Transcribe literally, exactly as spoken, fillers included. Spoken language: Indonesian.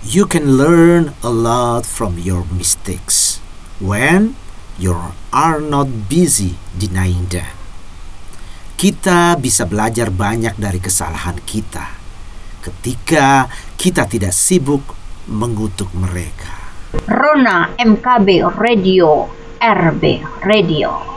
You can learn a lot from your mistakes when you are not busy denying them. Kita bisa belajar banyak dari kesalahan kita ketika kita tidak sibuk mengutuk mereka. Rona M K B Radio, R B Radio.